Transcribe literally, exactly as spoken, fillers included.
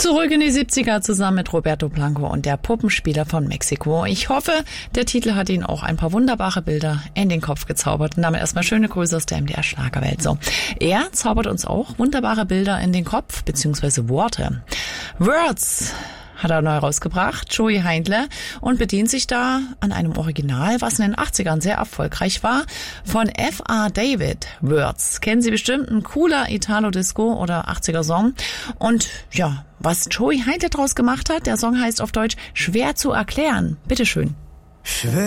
Zurück in die siebziger zusammen mit Roberto Blanco und der Puppenspieler von Mexiko. Ich hoffe, der Titel hat Ihnen auch ein paar wunderbare Bilder in den Kopf gezaubert. Und damit erstmal schöne Grüße aus der M D R Schlagerwelt. So, er zaubert uns auch wunderbare Bilder in den Kopf, beziehungsweise Worte. Words hat er neu rausgebracht, Joey Heindle, und bedient sich da an einem Original, was in den achtzigern sehr erfolgreich war, von F R David. Words kennen Sie bestimmt, ein cooler Italo-Disco- oder achtziger-Song. Und ja, was Joey Heindle draus gemacht hat, der Song heißt auf Deutsch Schwer zu erklären. Bitteschön. Schwer